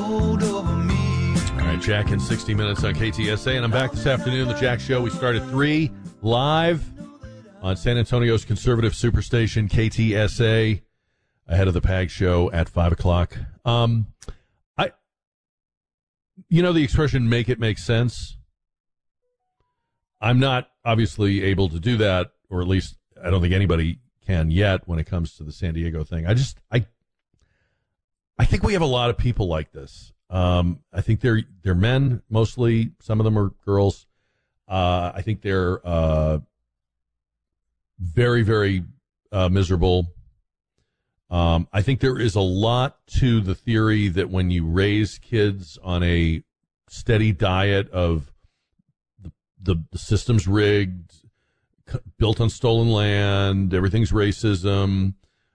All right, Jack in 60 Minutes on KTSA, and I'm back this afternoon. The Jack Show. We start at 3 live on San Antonio's conservative superstation, KTSA, ahead of the PAG Show at 5 o'clock. You know the expression, make it make sense? I'm not obviously able to do that, or at least I don't think anybody can yet when it comes to the San Diego thing. I think we have a lot of people like this. I think they're men mostly. Some of them are girls. I think they're very, very miserable. I think there is a lot to the theory that when you raise kids on a steady diet of the system's rigged, built on stolen land, everything's racism,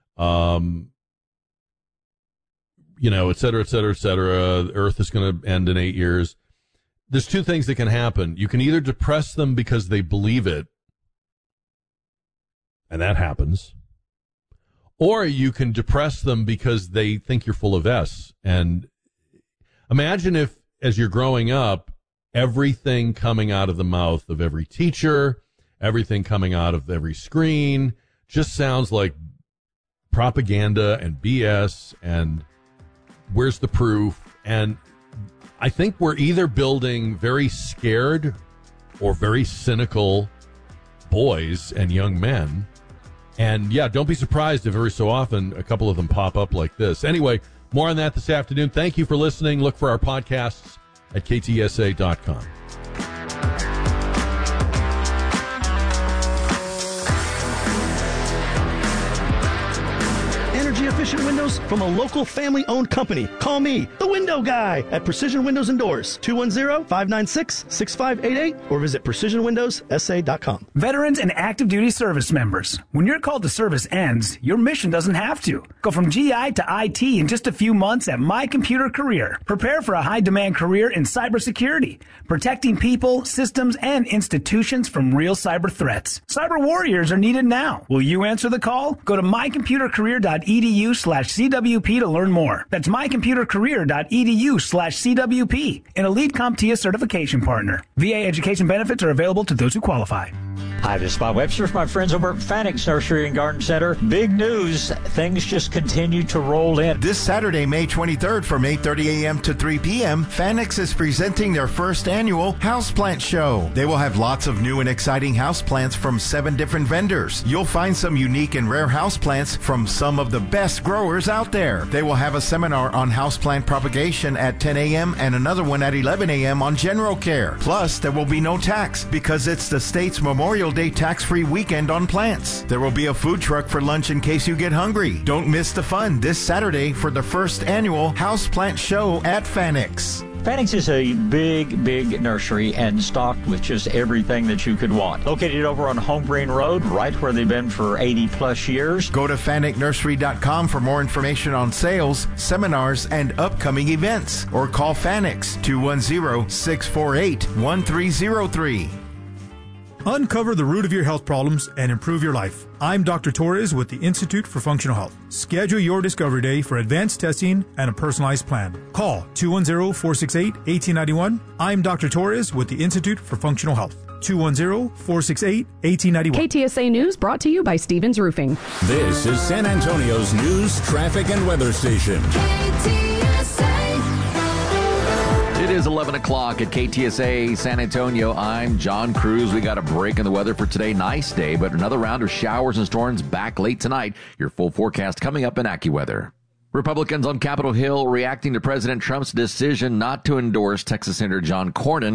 et cetera, et cetera, et cetera. The Earth is going to end in 8 years. There's two things that can happen. You can either depress them because they believe it, and that happens, or you can depress them because they think you're full of S. And imagine if, as you're growing up, everything coming out of the mouth of every teacher, everything coming out of every screen just sounds like propaganda and BS and where's the proof? And I think we're either building very scared or very cynical boys and young men. And yeah, don't be surprised if every so often a couple of them pop up like this. Anyway, more on that this afternoon. Thank you for listening. Look for our podcasts at ktsa.com. Efficient windows from a local family-owned company. Call me, the window guy, at Precision Windows and Doors, 210-596-6588, or visit precisionwindowssa.com. Veterans and active duty service members, when your call to service ends, your mission doesn't have to. Go from GI to IT in just a few months at My Computer Career. Prepare for a high-demand career in cybersecurity, protecting people, systems, and institutions from real cyber threats. Cyber warriors are needed now. Will you answer the call? Go to mycomputercareer.edu/CWP to learn more. That's mycomputercareer.edu/CWP, an Elite CompTIA certification partner. VA education benefits are available to those who qualify. Hi, this is Bob Webster from my friends over at Fanix Nursery and Garden Center. Big news, things just continue to roll in. This Saturday, May 23rd from 8:30 a.m. to 3 p.m., Fanix is presenting their first annual Houseplant Show. They will have lots of new and exciting houseplants from 7 different vendors. You'll find some unique and rare houseplants from some of the best growers out there. They will have a seminar on houseplant propagation at 10 a.m. and another one at 11 a.m. on general care. Plus, there will be no tax because it's the state's Memorial Day tax-free weekend on plants. There will be a food truck for lunch in case you get hungry. Don't miss the fun this Saturday for the first annual Houseplant Show at Fanix. Fanix is a big nursery and stocked with just everything that you could want. Located over on Home Green Road, right where they've been for 80-plus years. Go to FanicNursery.com for more information on sales, seminars, and upcoming events. Or call Fanix 210-648-1303. Uncover the root of your health problems and improve your life. I'm Dr. Torres with the Institute for Functional Health. Schedule your Discovery Day for advanced testing and a personalized plan. Call 210-468-1891. I'm Dr. Torres with the Institute for Functional Health. 210-468-1891. KTSA News brought to you by Stevens Roofing. This is San Antonio's news, traffic, and weather station. It is 11 o'clock at KTSA San Antonio. I'm John Cruz. We got a break in the weather for today. Nice day, but another round of showers and storms back late tonight. Your full forecast coming up in AccuWeather. Republicans on Capitol Hill reacting to President Trump's decision not to endorse Texas Senator John Cornyn.